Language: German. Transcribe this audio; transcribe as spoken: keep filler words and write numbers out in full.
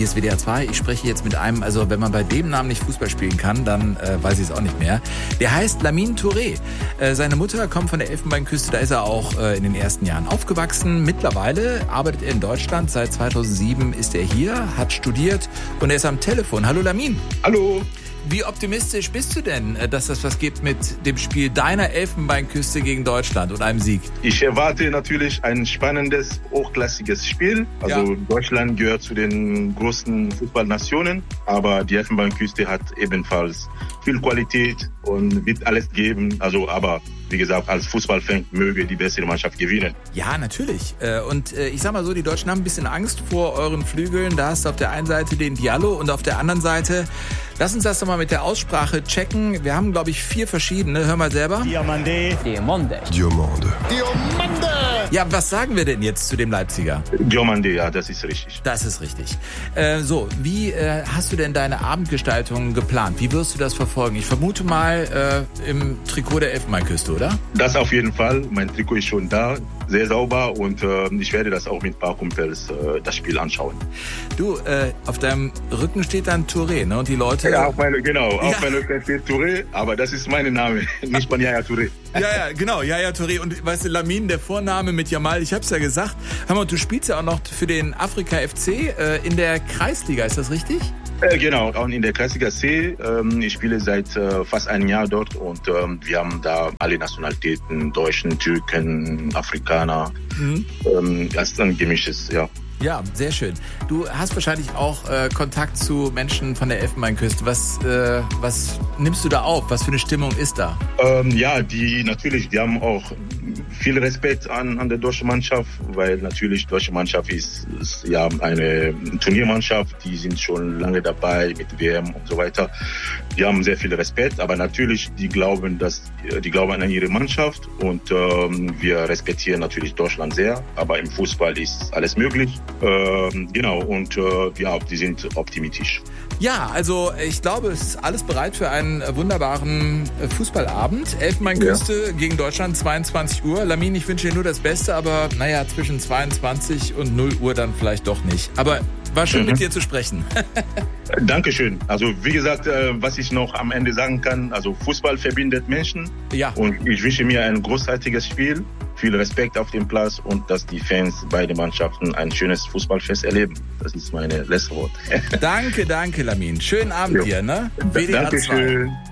Hier ist W D R zwei. Ich spreche jetzt mit einem, also wenn man bei dem Namen nicht Fußball spielen kann, dann äh, weiß ich es auch nicht mehr. Der heißt Lamine Touré. Äh, seine Mutter kommt von der Elfenbeinküste, da ist er auch äh, in den ersten Jahren aufgewachsen. Mittlerweile arbeitet er in Deutschland. Seit zweitausendsieben ist er hier, hat studiert und er ist am Telefon. Hallo Lamine. Hallo. Wie optimistisch bist du denn, dass das was gibt mit dem Spiel deiner Elfenbeinküste gegen Deutschland und einem Sieg? Ich erwarte natürlich ein spannendes, hochklassiges Spiel. Also ja. Deutschland gehört zu den großen Fußballnationen, aber die Elfenbeinküste hat ebenfalls viel Qualität und wird alles geben. Also, aber wie gesagt, als Fußballfan möge die bessere Mannschaft gewinnen. Ja, natürlich. Und ich sag mal so, die Deutschen haben ein bisschen Angst vor euren Flügeln. Da hast du auf der einen Seite den Diallo und auf der anderen Seite, lass uns das doch mal mit der Aussprache checken. Wir haben, glaube ich, vier verschiedene. Hör mal selber. Diomande. Diomande. Diomande. Diomande. Ja, was sagen wir denn jetzt zu dem Leipziger? Diomande, ja, das ist richtig. Das ist richtig. Äh, so, wie äh, hast du denn deine Abendgestaltung geplant? Wie wirst du das verfolgen? Ich vermute mal äh, im Trikot der Elfenbeinküste, oder? Das auf jeden Fall. Mein Trikot ist schon da, sehr sauber und äh, ich werde das auch mit ein paar Kumpels äh, das Spiel anschauen. Du, äh, auf deinem Rücken steht dann Touré, ne? Und die Leute... Ja, auf meine, genau, ja. Auf meinem Rücken steht Touré, aber das ist mein Name, nicht von Yaya Touré. Ja, ja, genau, Yaya Touré. Und weißt du, Lamine, der Vorname mit Jamal, ich hab's ja gesagt. Hör mal, du spielst ja auch noch für den Afrika F C äh, in der Kreisliga, ist das richtig? Äh, genau, auch in der Kreisliga C. Ähm, ich spiele seit äh, fast einem Jahr dort und ähm, wir haben da alle Nationalitäten, Deutschen, Türken, Afrikaner. Mhm. Ähm, das ist ein gemischtes, ja. Ja, sehr schön. Du hast wahrscheinlich auch äh, Kontakt zu Menschen von der Elfenbeinküste. Was, äh, was nimmst du da auf? Was für eine Stimmung ist da? Ähm, ja, die natürlich, die haben auch viel Respekt an, an der deutschen Mannschaft, weil natürlich die deutsche Mannschaft ist, ist ja eine Turniermannschaft, die sind schon lange dabei mit W M und so weiter. Die haben sehr viel Respekt, aber natürlich, die glauben, dass die glauben an ihre Mannschaft und ähm, wir respektieren natürlich Deutschland sehr, aber im Fußball ist alles möglich. Ähm, genau, und äh, ja, die sind optimistisch. Ja, also ich glaube, es ist alles bereit für einen wunderbaren Fußballabend. Elfenbeinküste ja. gegen Deutschland, zweiundzwanzig Uhr. Lamine, ich wünsche dir nur das Beste, aber naja, zwischen zweiundzwanzig und null Uhr dann vielleicht doch nicht. Aber war schön, mhm. mit dir zu sprechen. Dankeschön. Also wie gesagt, was ich noch am Ende sagen kann, also Fußball verbindet Menschen. Ja. Und ich wünsche mir ein großartiges Spiel, viel Respekt auf dem Platz und dass die Fans beide Mannschaften ein schönes Fußballfest erleben. Das ist meine letzte Wort. Danke, danke, Lamine. Schönen Abend jo. dir, ne? W D R zwei. Dankeschön.